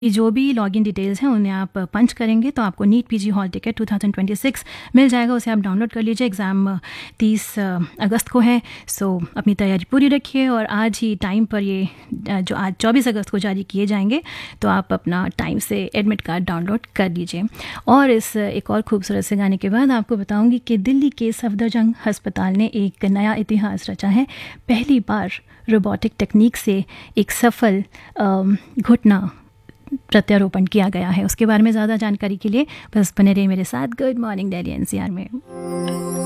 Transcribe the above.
जो भी login details हैं उन्हें आप पंच करेंगे तो आपको नीट पीजी हॉल टिकट 2026 मिल जाएगा। उसे आप डाउनलोड कर लीजिए। एग्ज़ाम 30 अगस्त को है, सो अपनी तैयारी पूरी रखिए और आज ही टाइम पर ये जो आज 24 अगस्त को जारी किए जाएंगे तो आप अपना टाइम से एडमिट कार्ड डाउनलोड कर लीजिए। और इस एक और खूबसूरत से गाने के बाद आपको बताऊंगी कि दिल्ली के सफदरजंग अस्पताल ने एक नया इतिहास रचा है। पहली बार रोबोटिक टेक्निक से एक सफल घुटना प्रत्यारोपण किया गया है। उसके बारे में ज़्यादा जानकारी के लिए बस बने रहिए मेरे साथ गुड मॉर्निंग दिल्ली एनसीआर में।